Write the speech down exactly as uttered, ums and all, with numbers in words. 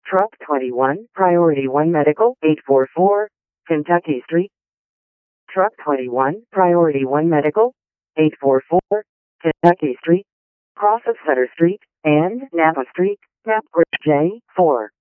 Truck twenty-one, Priority one Medical, eight forty-four, Kentucky Street. Truck twenty-one, Priority one Medical, eight forty-four, Kentucky Street. Cross of Sutter Street and Napa Street, Napa J four.